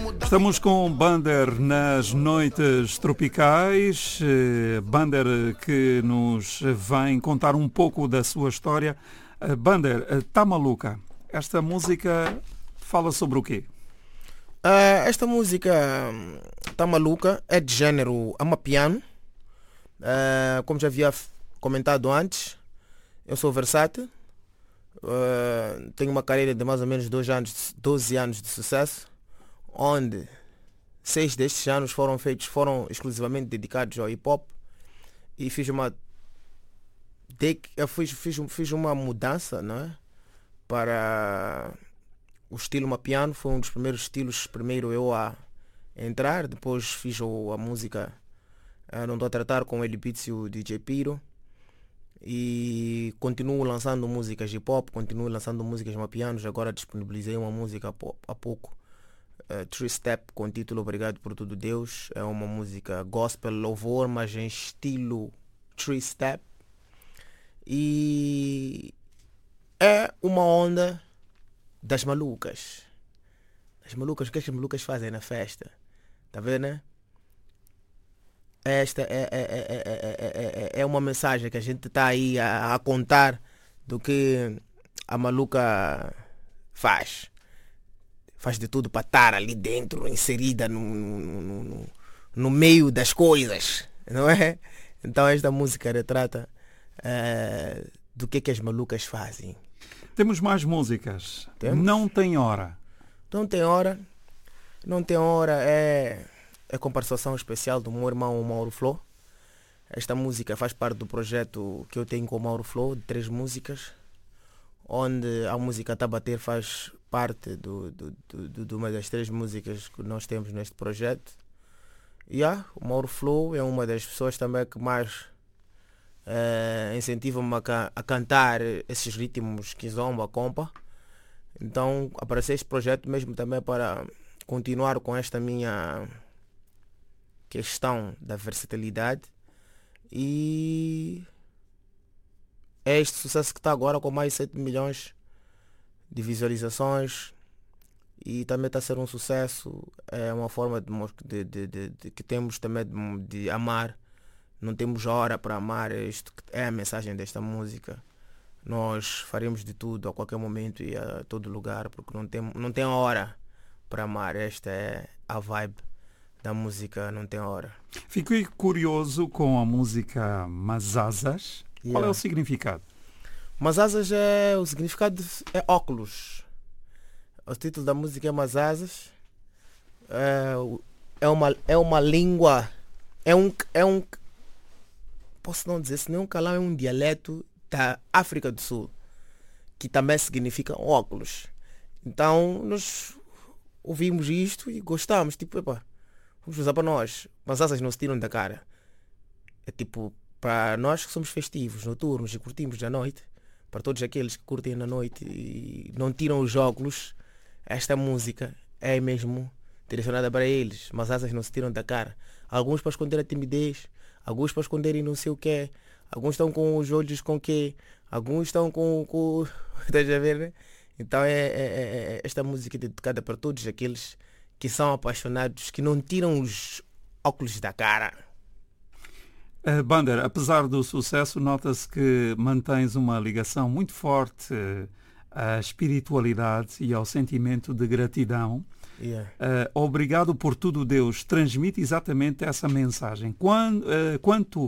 Estamos com Bander nas noites tropicais. Bander que nos vem contar um pouco da sua história. Bander, Tá Maluca. Esta música fala sobre o quê? Esta música Tá Maluca é de género amapiano. Como já havia comentado antes, eu sou versátil. Tenho uma carreira de mais ou menos 12 anos de sucesso, onde 6 destes anos foram exclusivamente dedicados ao hip hop, e fiz uma mudança, não é? Para o estilo mapiano. Foi um dos primeiros estilos, primeiro eu a entrar, depois fiz a música Não Estou a Tratar com o Elipitz e o DJ Piro, e continuo lançando músicas hip hop, continuo lançando músicas mapianos. Agora disponibilizei uma música há pouco, Three Step, com o título Obrigado por Tudo Deus. É uma música gospel, louvor, mas em estilo Three Step, e é uma onda das malucas. O que as malucas fazem na festa, tá vendo, né? Esta é uma mensagem que a gente está aí a contar do que a maluca faz. Faz de tudo para estar ali dentro, inserida no meio das coisas, não é? Então esta música retrata do que as malucas fazem. Temos mais músicas. Temos? Não Tem Hora. Não Tem Hora é com participação especial do meu irmão Mauro Flow. Esta música faz parte do projeto que eu tenho com o Mauro Flow, de 3 músicas, onde a música Tá Bater faz parte de uma das 3 músicas que nós temos neste projeto. O Mauro Flow é uma das pessoas também que mais incentiva-me a cantar esses ritmos kizomba, compa. Então apareceu este projeto mesmo também para continuar com esta minha questão da versatilidade, e é este sucesso que está agora com mais de 7 milhões de visualizações, e também está a ser um sucesso. É uma forma de que temos também de amar. Não temos hora para amar. Isto é a mensagem desta música. Nós faremos de tudo a qualquer momento e a todo lugar, porque não tem hora para amar. Esta é a vibe da música Não Tem Hora. Fiquei curioso com a música Masazas. Qual é o significado? Masazas o significado é óculos. O título da música é Masazas. É uma língua. Posso não dizer, se não é um calão, é um dialeto da África do Sul, que também significa óculos. Então nós ouvimos isto e gostamos. Vamos usar para nós. Mas asas não se tiram da cara. É para nós que somos festivos, noturnos e curtimos da noite, para todos aqueles que curtem na noite e não tiram os óculos, esta música é mesmo direcionada para eles. Mas asas não se tiram da cara. Alguns para esconder a timidez, alguns para esconderem não sei o que, alguns estão com os olhos com quê, alguns estão com estás a ver, né? Então esta música é dedicada para todos aqueles que são apaixonados, que não tiram os óculos da cara. Bander, apesar do sucesso, nota-se que mantens uma ligação muito forte à espiritualidade e ao sentimento de gratidão. Obrigado por tudo, Deus. Transmite exatamente essa mensagem. Quanto